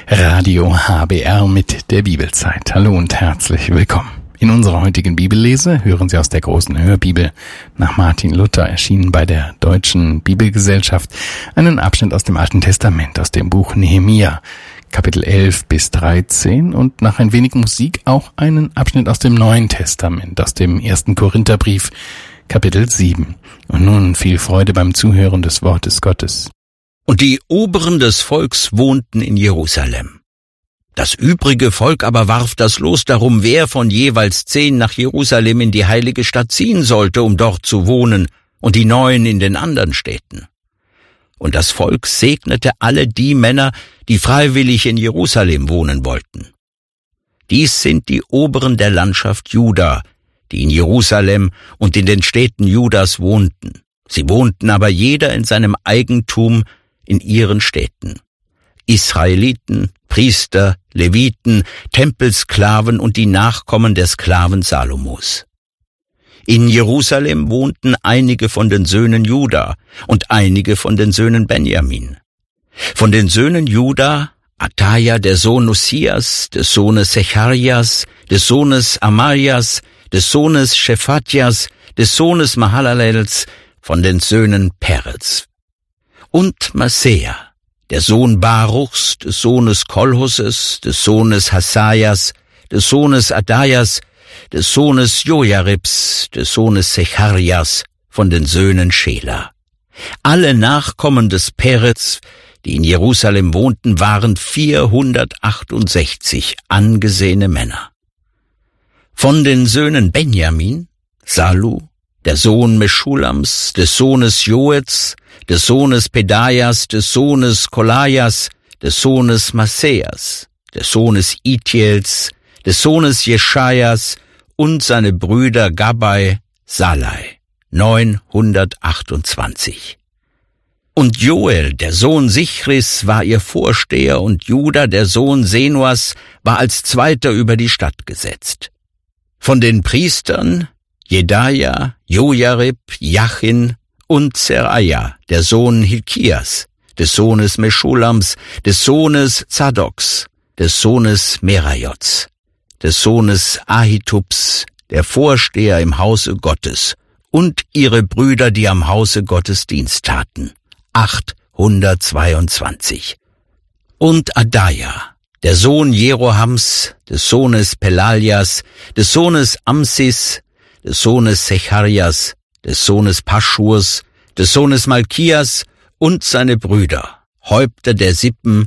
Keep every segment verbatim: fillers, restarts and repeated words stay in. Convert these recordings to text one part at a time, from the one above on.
Radio H B R mit der Bibelzeit. Hallo und herzlich willkommen. In unserer heutigen Bibellese hören Sie aus der großen Hörbibel nach Martin Luther, erschienen bei der Deutschen Bibelgesellschaft, einen Abschnitt aus dem Alten Testament, aus dem Buch Nehemia, Kapitel elf bis dreizehn, und nach ein wenig Musik auch einen Abschnitt aus dem Neuen Testament, aus dem ersten Korintherbrief, Kapitel sieben. Und nun viel Freude beim Zuhören des Wortes Gottes. Und die Oberen des Volks wohnten in Jerusalem. Das übrige Volk aber warf das Los darum, wer von jeweils zehn nach Jerusalem in die heilige Stadt ziehen sollte, um dort zu wohnen, und die neun in den anderen Städten. Und das Volk segnete alle die Männer, die freiwillig in Jerusalem wohnen wollten. Dies sind die Oberen der Landschaft Juda, die in Jerusalem und in den Städten Judas wohnten. Sie wohnten aber jeder in seinem Eigentum in ihren Städten. Israeliten, Priester, Leviten, Tempelsklaven und die Nachkommen der Sklaven Salomos. In Jerusalem wohnten einige von den Söhnen Juda und einige von den Söhnen Benjamin. Von den Söhnen Juda, Ataja, der Sohn Ussias, des Sohnes Secharias, des Sohnes Amarias, des Sohnes Shephatjas, des Sohnes Mahalalels, von den Söhnen Perez. Und Maseja, der Sohn Baruchs, des Sohnes Kolhoses, des Sohnes Hasajas, des Sohnes Adajas, des Sohnes Jojaribs, des Sohnes Secharias, von den Söhnen Schela. Alle Nachkommen des Perez, die in Jerusalem wohnten, waren vierhundertachtundsechzig angesehene Männer. Von den Söhnen Benjamin, Salu, der Sohn Meschulams, des Sohnes Joets, des Sohnes Pedajas, des Sohnes Kolajas, des Sohnes Maseas, des Sohnes Itiels, des Sohnes Jeschajas und seine Brüder Gabbai, Salai, neunhundertachtundzwanzig. Und Joel, der Sohn Sichris, war ihr Vorsteher, und Juda, der Sohn Senuas, war als Zweiter über die Stadt gesetzt. Von den Priestern Jedaja, Jojarib, Jachin und Seraja, der Sohn Hilkias, des Sohnes Meschulams, des Sohnes Zadoks, des Sohnes Merajots, des Sohnes Ahitubs, der Vorsteher im Hause Gottes, und ihre Brüder, die am Hause Gottes Dienst taten, achthundertzweiundzwanzig. Und Adaja, der Sohn Jerohams, des Sohnes Pelaljas, des Sohnes Amsis, des Sohnes Secharias, des Sohnes Paschurs, des Sohnes Malkias und seine Brüder, Häupter der Sippen,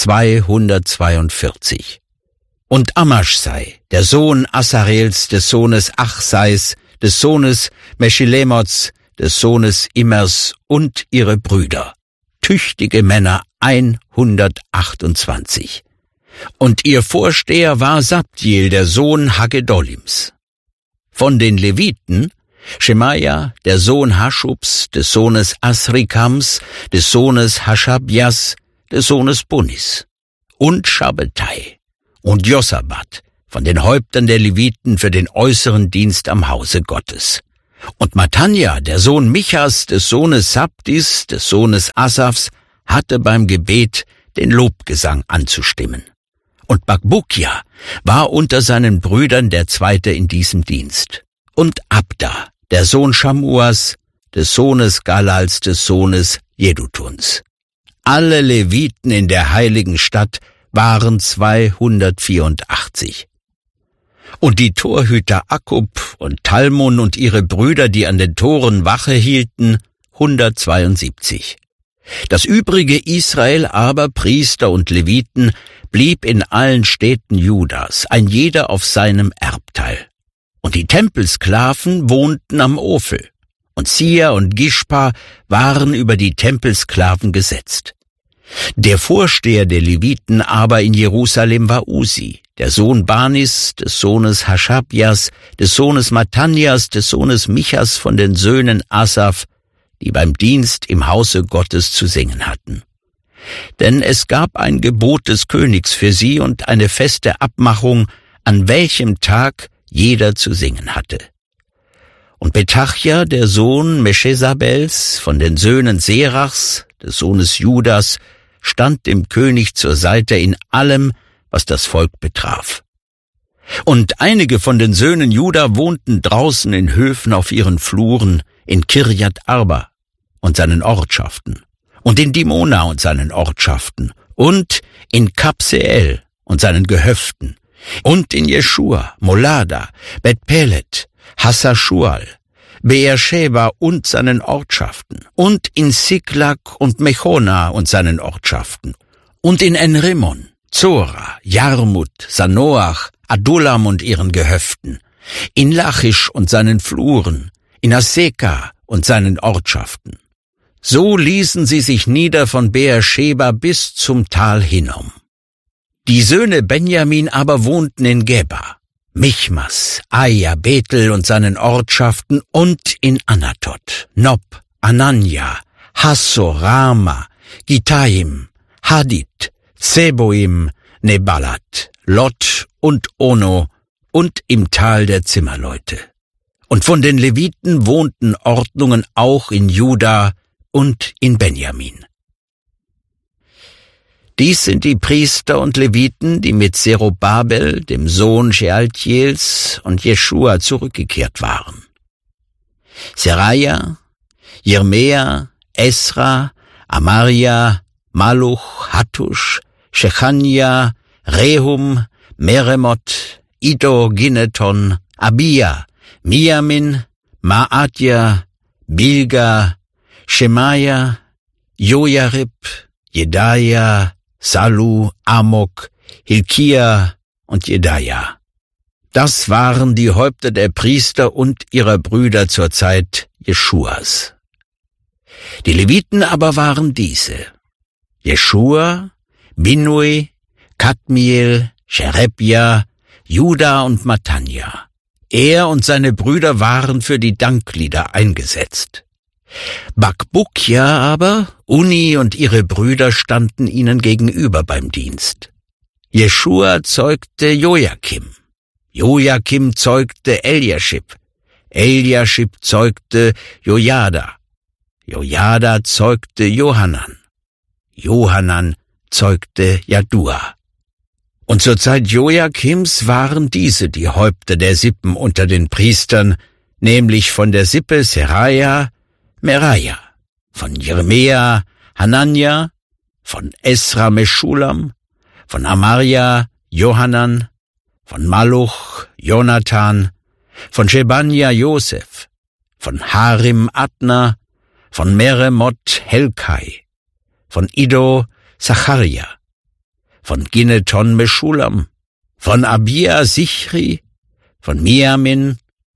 zweihundertzweiundvierzig. Und Amaschsai, der Sohn Asarels, des Sohnes Achsais, des Sohnes Meschilemots, des Sohnes Immers und ihre Brüder, tüchtige Männer, hundertachtundzwanzig. Und ihr Vorsteher war Sabdiel, der Sohn Hagedolims. Von den Leviten Schemaja, der Sohn Haschubs, des Sohnes Asrikams, des Sohnes Haschabjas, des Sohnes Bunis. Und Schabbetai und Josabat, von den Häuptern der Leviten für den äußeren Dienst am Hause Gottes. Und Matanja, der Sohn Michas, des Sohnes Sabdis, des Sohnes Asafs, hatte beim Gebet den Lobgesang anzustimmen. Und Bakbukia war unter seinen Brüdern der Zweite in diesem Dienst. Und Abda, der Sohn Schamuas, des Sohnes Galals, des Sohnes Jedutuns. Alle Leviten in der heiligen Stadt waren zweihundertvierundachtzig. Und die Torhüter Akkub und Talmon und ihre Brüder, die an den Toren Wache hielten, hundertzweiundsiebzig. Das übrige Israel aber, Priester und Leviten, blieb in allen Städten Judas, ein jeder auf seinem Erbteil. Und die Tempelsklaven wohnten am Ophel, und Sia und Gispa waren über die Tempelsklaven gesetzt. Der Vorsteher der Leviten aber in Jerusalem war Usi, der Sohn Banis, des Sohnes Haschabjas, des Sohnes Matanias, des Sohnes Michas von den Söhnen Asaf, die beim Dienst im Hause Gottes zu singen hatten. Denn es gab ein Gebot des Königs für sie und eine feste Abmachung, an welchem Tag jeder zu singen hatte. Und Petachja, der Sohn Meschesabels, von den Söhnen Serachs, des Sohnes Judas, stand dem König zur Seite in allem, was das Volk betraf. Und einige von den Söhnen Juda wohnten draußen in Höfen auf ihren Fluren, in Kirjat Arba und seinen Ortschaften, und in Dimona und seinen Ortschaften, und in Kabseel und seinen Gehöften, und in Jeschua, Molada, Bet-Pelet, Hassaschual, Beersheba und seinen Ortschaften, und in Siklag und Mechona und seinen Ortschaften, und in Enrimmon, Zora, Jarmut, Sanoach, Adullam und ihren Gehöften, in Lachisch und seinen Fluren, in Aseka und seinen Ortschaften. So ließen sie sich nieder von Beersheba bis zum Tal Hinnom. Die Söhne Benjamin aber wohnten in Geba, Michmas, Aia, Bethel und seinen Ortschaften und in Anatot, Nob, Anania, Hassor, Rama, Gitaim, Hadid, Zeboim, Nebalat, Lot und Ono und im Tal der Zimmerleute. Und von den Leviten wohnten Ordnungen auch in Juda und in Benjamin. Dies sind die Priester und Leviten, die mit Zerubabel, dem Sohn Shealtiels, und Jeschua zurückgekehrt waren. Seraja, Jeremia, Esra, Amaria, Maluch, Hattusch, Shechania, Rehum, Meremot, Iddo, Gineton, Abia, Miamin, Maadja, Bilga, Shemaja, Jojarib, Jedaja, Salu, Amok, Hilkia und Jedaja. Das waren die Häupter der Priester und ihrer Brüder zur Zeit Jeschuas. Die Leviten aber waren diese: Jeschua, Binnui, Kadmiel, Sherebja, Juda und Matanja. Er und seine Brüder waren für die Danklieder eingesetzt. Bakbukja aber, Uni und ihre Brüder standen ihnen gegenüber beim Dienst. Jeschua zeugte Jojakim, Jojakim zeugte Eliaschib, Eliaschib zeugte Jojada, Jojada zeugte Johanan, Johanan zeugte Jadua. Und zur Zeit Jojakims waren diese die Häupter der Sippen unter den Priestern, nämlich von der Sippe Seraja, Meraja, von Jeremia, Hanania, von Esra Meschulam, von Amaria, Johanan, von Maluch, Jonathan, von Shebania, Josef, von Harim, Adna, von Meremot, Helkai, von Iddo, Zacharia, von Gineton, Meschulam, von Abia, Sichri, von Miamin,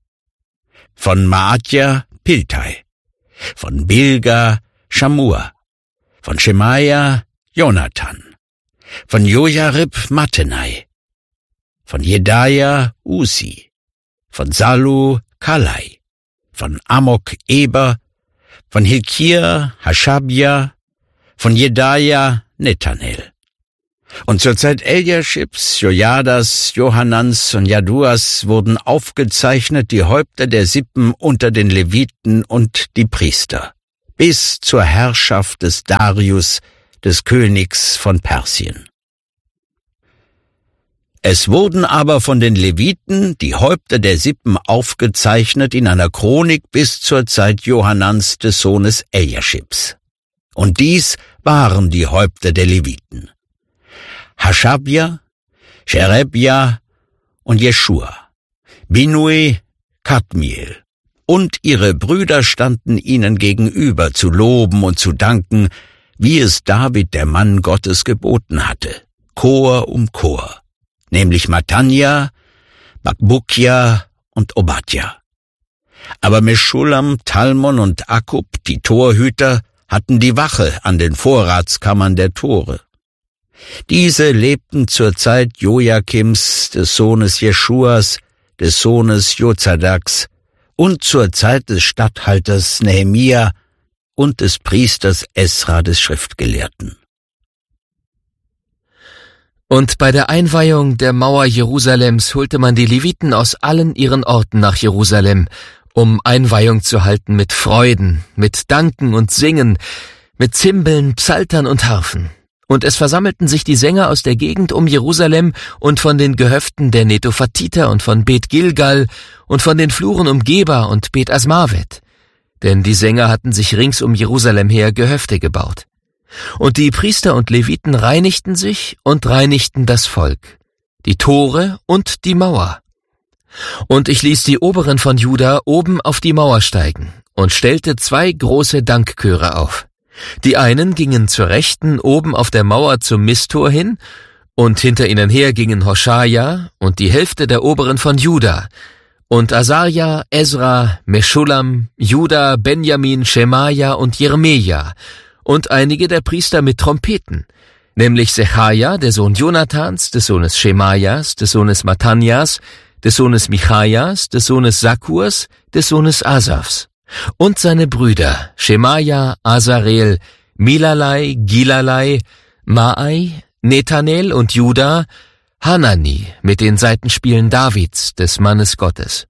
von Maadja, Piltai, von Bilga, Schamua, von Shemaja, Jonathan, von Jojarib, Mattenai, von Jedaja, Usi, von Salu, Kalai, von Amok, Eber, von Hilkia, Hashabja, von Jedaja, Nethanel. Und zur Zeit Eliaschibs, Jojadas, Johanans und Jaduas wurden aufgezeichnet die Häupter der Sippen unter den Leviten und die Priester, bis zur Herrschaft des Darius, des Königs von Persien. Es wurden aber von den Leviten die Häupter der Sippen aufgezeichnet in einer Chronik bis zur Zeit Johanans des Sohnes Eliaschibs. Und dies waren die Häupter der Leviten: Hashabja, Sherebja und Jeschua, Binnui, Kadmiel. Und ihre Brüder standen ihnen gegenüber, zu loben und zu danken, wie es David, der Mann Gottes, geboten hatte, Chor um Chor, nämlich Matanja, Bakbukja und Obadja. Aber Meschulam, Talmon und Akkub, die Torhüter, hatten die Wache an den Vorratskammern der Tore. Diese lebten zur Zeit Jojakims, des Sohnes Jeschuas, des Sohnes Jozadaks, und zur Zeit des Statthalters Nehemia und des Priesters Esra, des Schriftgelehrten. Und bei der Einweihung der Mauer Jerusalems holte man die Leviten aus allen ihren Orten nach Jerusalem, um Einweihung zu halten mit Freuden, mit Danken und Singen, mit Zimbeln, Psaltern und Harfen. Und es versammelten sich die Sänger aus der Gegend um Jerusalem und von den Gehöften der Netophatiter und von Bet Gilgal und von den Fluren um Geba und Bet Asmavet. Denn die Sänger hatten sich rings um Jerusalem her Gehöfte gebaut. Und die Priester und Leviten reinigten sich und reinigten das Volk, die Tore und die Mauer. Und ich ließ die Oberen von Juda oben auf die Mauer steigen und stellte zwei große Dankchöre auf. Die einen gingen zur Rechten oben auf der Mauer zum Misttor hin, und hinter ihnen her gingen Hoschaja und die Hälfte der Oberen von Juda, und Asaria, Esra, Meschulam, Juda, Benjamin, Schemaja und Jeremia, und einige der Priester mit Trompeten, nämlich Sechaja, der Sohn Jonathans, des Sohnes Schemajas, des Sohnes Mattanias, des Sohnes Michajas, des Sohnes Sakkurs, des Sohnes Asafs. Und seine Brüder, Schemaja, Asarel, Milalai, Gilalai, Maai, Nethanel und Juda, Hanani mit den Saitenspielen Davids, des Mannes Gottes.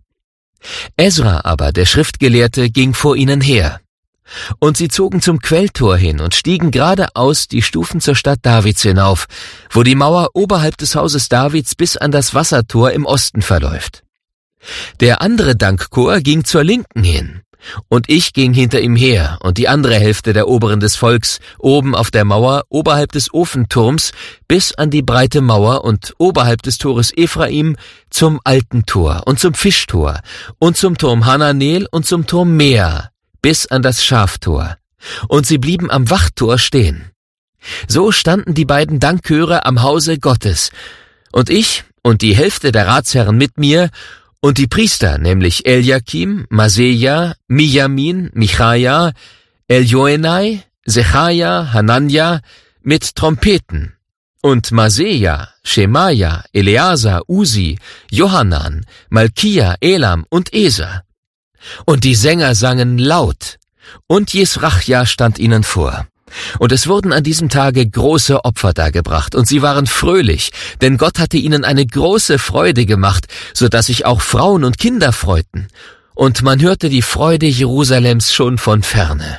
Esra aber, der Schriftgelehrte, ging vor ihnen her. Und sie zogen zum Quelltor hin und stiegen geradeaus die Stufen zur Stadt Davids hinauf, wo die Mauer oberhalb des Hauses Davids bis an das Wassertor im Osten verläuft. Der andere Dankchor ging zur Linken hin, und ich ging hinter ihm her, und die andere Hälfte der Oberen des Volks oben auf der Mauer oberhalb des Ofenturms bis an die breite Mauer und oberhalb des Tores Ephraim zum alten Tor und zum Fischtor und zum Turm Hananel und zum Turm Mea bis an das Schaftor. Und sie blieben am Wachtor stehen. So standen die beiden Dankchöre am Hause Gottes, und ich und die Hälfte der Ratsherren mit mir und die Priester, nämlich Eliakim, Maseja, Mijamin, Michaja, Eljoenai, Sechaja, Hananja, mit Trompeten, und Maseja, Schemaja, Eleazar, Uzi, Johanan, Malkia, Elam und Eser. Und die Sänger sangen laut, und Jesrachja stand ihnen vor. Und es wurden an diesem Tage große Opfer dargebracht, und sie waren fröhlich, denn Gott hatte ihnen eine große Freude gemacht, so dass sich auch Frauen und Kinder freuten. Und man hörte die Freude Jerusalems schon von ferne.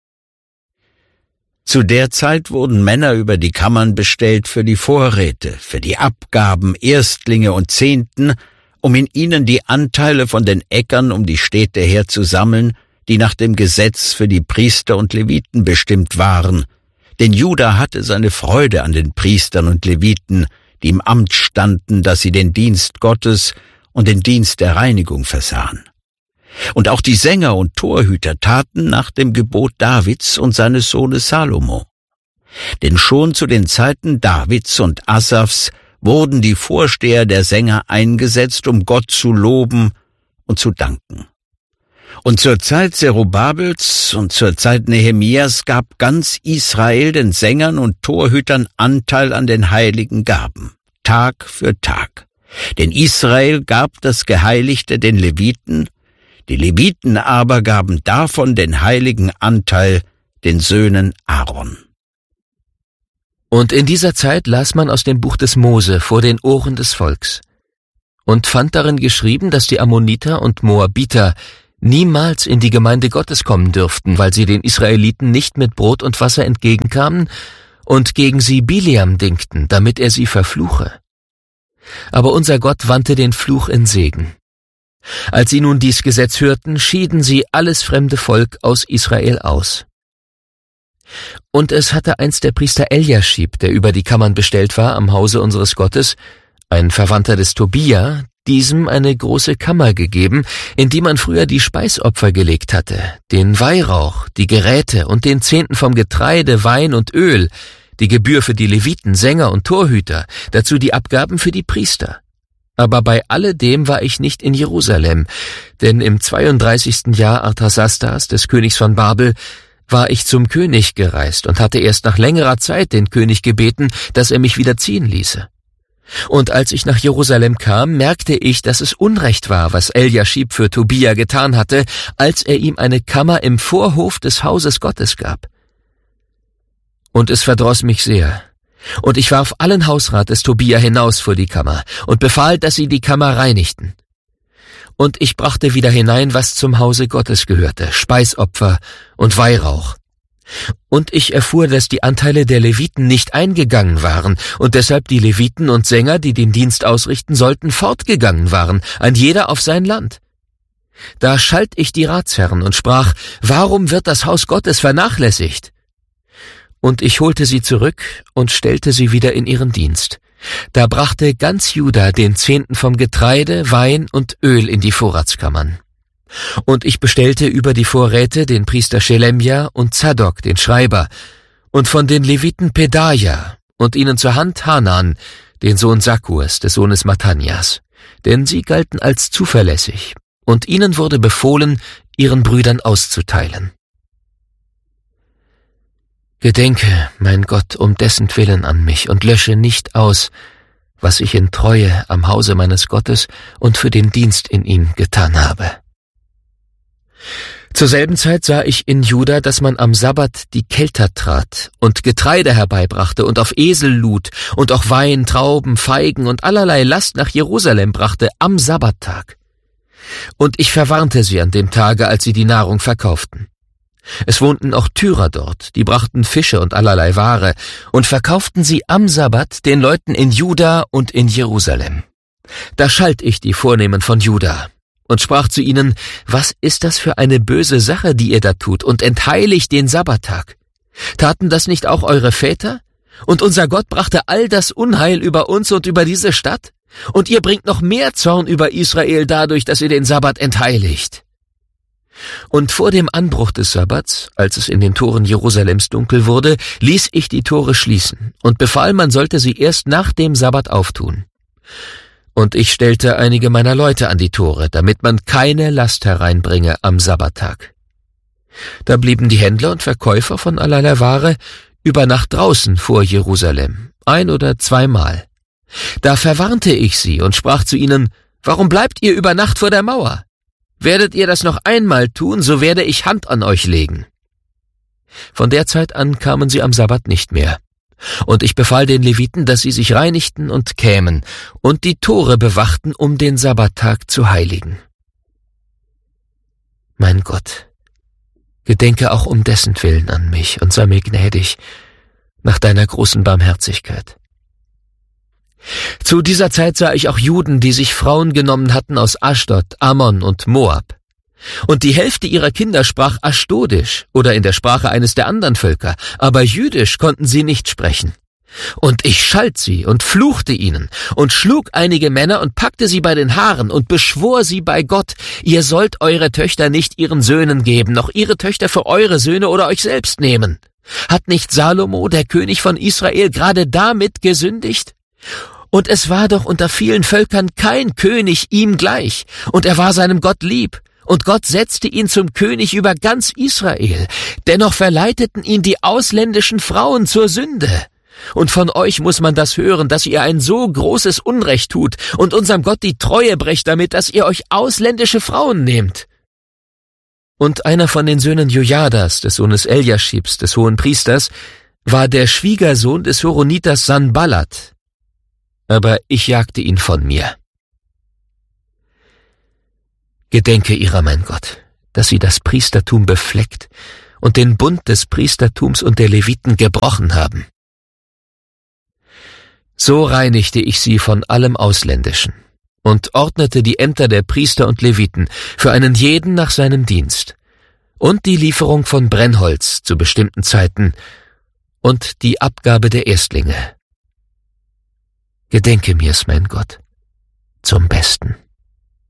Zu der Zeit wurden Männer über die Kammern bestellt für die Vorräte, für die Abgaben, Erstlinge und Zehnten, um in ihnen die Anteile von den Äckern um die Städte her zu sammeln, die nach dem Gesetz für die Priester und Leviten bestimmt waren. Denn Juda hatte seine Freude an den Priestern und Leviten, die im Amt standen, dass sie den Dienst Gottes und den Dienst der Reinigung versahen. Und auch die Sänger und Torhüter taten nach dem Gebot Davids und seines Sohnes Salomo. Denn schon zu den Zeiten Davids und Asafs wurden die Vorsteher der Sänger eingesetzt, um Gott zu loben und zu danken. Und zur Zeit Zerubabels und zur Zeit Nehemias gab ganz Israel den Sängern und Torhütern Anteil an den heiligen Gaben, Tag für Tag. Denn Israel gab das Geheiligte den Leviten, die Leviten aber gaben davon den heiligen Anteil den Söhnen Aaron. Und in dieser Zeit las man aus dem Buch des Mose vor den Ohren des Volks und fand darin geschrieben, dass die Ammoniter und Moabiter niemals in die Gemeinde Gottes kommen dürften, weil sie den Israeliten nicht mit Brot und Wasser entgegenkamen und gegen sie Bileam dingten, damit er sie verfluche. Aber unser Gott wandte den Fluch in Segen. Als sie nun dies Gesetz hörten, schieden sie alles fremde Volk aus Israel aus. Und es hatte einst der Priester Eliaschib, der über die Kammern bestellt war am Hause unseres Gottes, ein Verwandter des Tobia, diesem eine große Kammer gegeben, in die man früher die Speisopfer gelegt hatte, den Weihrauch, die Geräte und den Zehnten vom Getreide, Wein und Öl, die Gebühr für die Leviten, Sänger und Torhüter, dazu die Abgaben für die Priester. Aber bei alledem war ich nicht in Jerusalem, denn im zweiunddreißigsten Jahr Artasastas, des Königs von Babel, war ich zum König gereist und hatte erst nach längerer Zeit den König gebeten, dass er mich wieder ziehen ließe. Und als ich nach Jerusalem kam, merkte ich, dass es Unrecht war, was Eliaschib für Tobia getan hatte, als er ihm eine Kammer im Vorhof des Hauses Gottes gab. Und es verdross mich sehr. Und ich warf allen Hausrat des Tobia hinaus vor die Kammer und befahl, dass sie die Kammer reinigten. Und ich brachte wieder hinein, was zum Hause Gottes gehörte, Speisopfer und Weihrauch. Und ich erfuhr, dass die Anteile der Leviten nicht eingegangen waren und deshalb die Leviten und Sänger, die den Dienst ausrichten sollten, fortgegangen waren, ein jeder auf sein Land. Da schalt ich die Ratsherren und sprach, warum wird das Haus Gottes vernachlässigt? Und ich holte sie zurück und stellte sie wieder in ihren Dienst. Da brachte ganz Juda den Zehnten vom Getreide, Wein und Öl in die Vorratskammern. Und ich bestellte über die Vorräte den Priester Schelemja und Zadok, den Schreiber, und von den Leviten Pedaja, und ihnen zur Hand Hanan, den Sohn Sakkurs, des Sohnes Matanias, denn sie galten als zuverlässig, und ihnen wurde befohlen, ihren Brüdern auszuteilen. Gedenke, mein Gott, um dessen Willen an mich, und lösche nicht aus, was ich in Treue am Hause meines Gottes und für den Dienst in ihm getan habe. Zur selben Zeit sah ich in Juda, dass man am Sabbat die Kelter trat und Getreide herbeibrachte und auf Esel lud und auch Wein, Trauben, Feigen und allerlei Last nach Jerusalem brachte am Sabbattag. Und ich verwarnte sie an dem Tage, als sie die Nahrung verkauften. Es wohnten auch Tyrer dort, die brachten Fische und allerlei Ware und verkauften sie am Sabbat den Leuten in Juda und in Jerusalem. Da schalt ich die Vornehmen von Juda und sprach zu ihnen, was ist das für eine böse Sache, die ihr da tut, und entheiligt den Sabbattag? Taten das nicht auch eure Väter? Und unser Gott brachte all das Unheil über uns und über diese Stadt? Und ihr bringt noch mehr Zorn über Israel dadurch, dass ihr den Sabbat entheiligt. Und vor dem Anbruch des Sabbats, als es in den Toren Jerusalems dunkel wurde, ließ ich die Tore schließen und befahl, man sollte sie erst nach dem Sabbat auftun. Und ich stellte einige meiner Leute an die Tore, damit man keine Last hereinbringe am Sabbattag. Da blieben die Händler und Verkäufer von allerlei Ware über Nacht draußen vor Jerusalem, ein oder zweimal. Da verwarnte ich sie und sprach zu ihnen, warum bleibt ihr über Nacht vor der Mauer? Werdet ihr das noch einmal tun, so werde ich Hand an euch legen. Von der Zeit an kamen sie am Sabbat nicht mehr. Und ich befahl den Leviten, dass sie sich reinigten und kämen und die Tore bewachten, um den Sabbattag zu heiligen. Mein Gott, gedenke auch um dessen Willen an mich und sei mir gnädig nach deiner großen Barmherzigkeit. Zu dieser Zeit sah ich auch Juden, die sich Frauen genommen hatten aus Aschdod, Ammon und Moab. Und die Hälfte ihrer Kinder sprach Aschdodisch oder in der Sprache eines der anderen Völker, aber Jüdisch konnten sie nicht sprechen. Und ich schalt sie und fluchte ihnen und schlug einige Männer und packte sie bei den Haaren und beschwor sie bei Gott, ihr sollt eure Töchter nicht ihren Söhnen geben, noch ihre Töchter für eure Söhne oder euch selbst nehmen. Hat nicht Salomo, der König von Israel, gerade damit gesündigt? Und es war doch unter vielen Völkern kein König ihm gleich, und er war seinem Gott lieb. Und Gott setzte ihn zum König über ganz Israel. Dennoch verleiteten ihn die ausländischen Frauen zur Sünde. Und von euch muss man das hören, dass ihr ein so großes Unrecht tut und unserem Gott die Treue brecht damit, dass ihr euch ausländische Frauen nehmt. Und einer von den Söhnen Jojadas, des Sohnes Eliaschibs, des Hohenpriesters, war der Schwiegersohn des Horoniters Sanballat. Aber ich jagte ihn von mir. Gedenke ihrer, mein Gott, dass sie das Priestertum befleckt und den Bund des Priestertums und der Leviten gebrochen haben. So reinigte ich sie von allem Ausländischen und ordnete die Ämter der Priester und Leviten für einen jeden nach seinem Dienst und die Lieferung von Brennholz zu bestimmten Zeiten und die Abgabe der Erstlinge. Gedenke mir's, mein Gott, zum Besten.